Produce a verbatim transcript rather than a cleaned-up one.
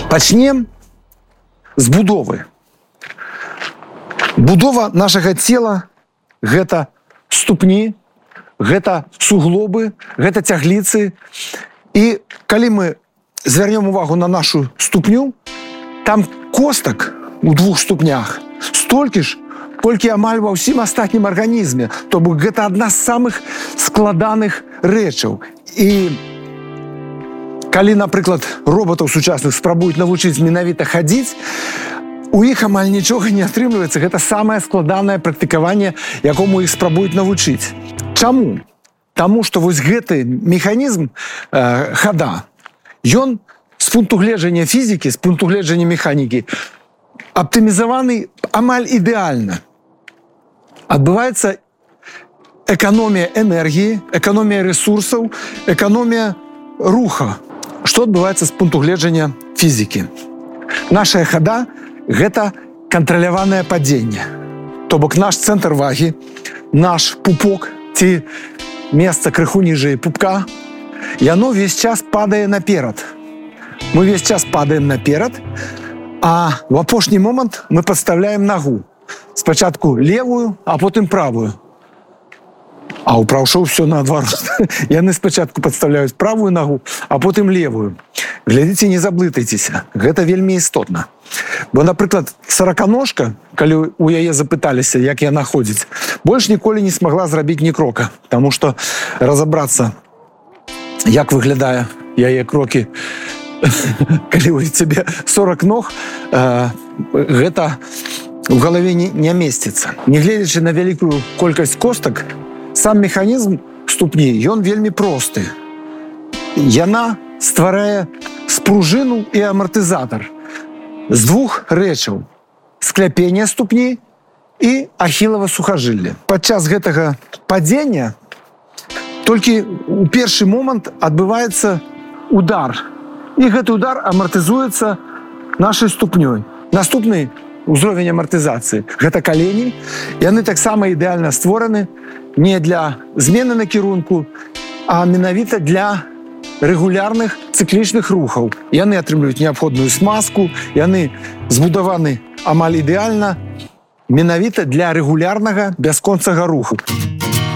Пачнем з будовы. Будова нашага цела – гэта ступні, гэта суглобы, гэта цягліцы. І калі мы звярнем увагу на нашу ступню, там костак у двух ступнях столькі ж, колькі амаль ва ўсім астатнім арганізме. То бок гэта адна з самых складаных рэчаў. І калі, напрыклад, роботаў сучасных спрабуюць навучыць менавіта хадзіць, у іх амаль нічога не атрымліваецца. Гэта самае складанае практыкаванне, якому іх спрабуюць навучыць. Чаму? Таму што вось гэты механізм э, хада, ён з пункту гледжання фізікі, з пункту гледжання механікі аптымізаваны амаль ідэальна. Адбываецца эканомія энергіі, эканомія рэсурсаў, эканомія руха. Што адбываецца з пункту гледжання фізікі? Нашая хада – гэта кантраляванае падзенне. То бок наш цэнтр вагі, наш пупок ці месца крыху ніжэй пупка, яно ўвесь час падае наперад. Мы ўвесь час падаем наперад, а ў апошні момант мы падставляем нагу. Спачатку левую, а потым правую. А ў праўшоў усё наадварот. Яны спачатку падставляюць правую нагу, а потым левую. Глядзіце, не заблытайцеся. Гэта вельмі істотна. Бо, напрыклад, сараканожка, калі у яе запыталіся, як яна ходзіць, больш ніколі не смагла зрабіць ні крока. Таму што разабрацца, як выглядае яе крокі, калі у цябе сорак ног, гэта у галаве не месціцца. Не гледзячы на вялікую колькасць костак, сам механізм ступні, ён вельмі просты. Яна стварае спружыну і амартызатар з двух рэчаў: скляпення ступні і ахілава сухажылле. Падчас гэтага падзення толькі ў першы момант адбываецца удар. І гэты удар амартызуецца нашай ступнёй. Наступны ўзровень амартызацыі – гэта калені. Яны таксама ідэальна створаны не для змены накірунку, а менавіта для рэгулярных цыклічных рухаў. Яны атрымліваюць неабходную смазку, яны збудаваны амаль ідэальна менавіта для рэгулярнага бясконцага руху.